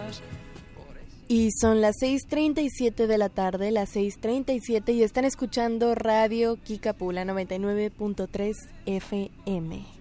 Y son las 6:37 de la tarde, las 6:37, y están escuchando Radio Kikapula 99.3 FM.